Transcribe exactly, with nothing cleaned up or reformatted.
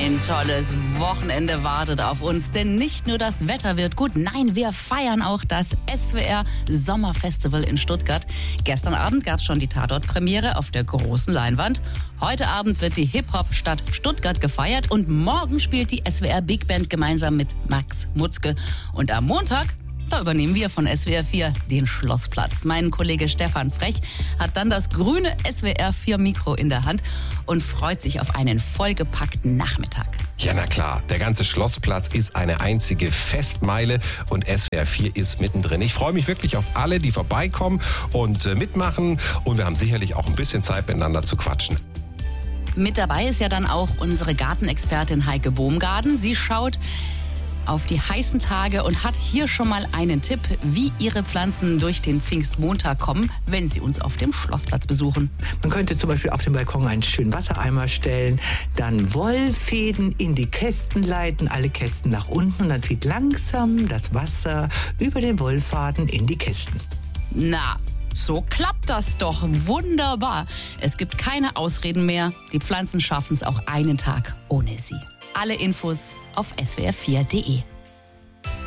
Ein tolles Wochenende wartet auf uns, denn nicht nur das Wetter wird gut, nein, wir feiern auch das S W R Sommerfestival in Stuttgart. Gestern Abend gab es schon die Tatort-Premiere auf der großen Leinwand. Heute Abend wird die Hip-Hop-Stadt Stuttgart gefeiert und morgen spielt die S W R Big Band gemeinsam mit Max Mutzke. Und am Montag, da übernehmen wir von S W R vier den Schlossplatz. Mein Kollege Stefan Frech hat dann das grüne S W R vier Mikro in der Hand und freut sich auf einen vollgepackten Nachmittag. Ja, na klar, der ganze Schlossplatz ist eine einzige Festmeile und S W R vier ist mittendrin. Ich freue mich wirklich auf alle, die vorbeikommen und äh, mitmachen, und wir haben sicherlich auch ein bisschen Zeit miteinander zu quatschen. Mit dabei ist ja dann auch unsere Gartenexpertin Heike Bohmgarten. Sie schaut auf die heißen Tage und hat hier schon mal einen Tipp, wie Ihre Pflanzen durch den Pfingstmontag kommen, wenn Sie uns auf dem Schlossplatz besuchen. Man könnte zum Beispiel auf dem Balkon einen schönen Wassereimer stellen, dann Wollfäden in die Kästen leiten, alle Kästen nach unten, und dann zieht langsam das Wasser über den Wollfaden in die Kästen. Na, so klappt das doch wunderbar. Es gibt keine Ausreden mehr. Die Pflanzen schaffen es auch einen Tag ohne Sie. Alle Infos auf S W R vier Punkt de.